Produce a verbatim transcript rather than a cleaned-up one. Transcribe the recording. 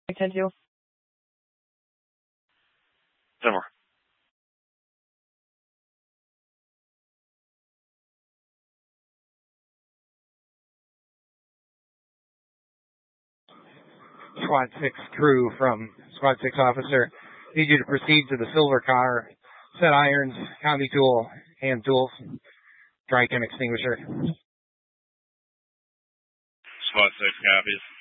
ten two. ten more. Squad six crew from Squad six officer. Need you to proceed to the silver car. Set irons, combi tool, hand tools, dry chem extinguisher. Squad six copies.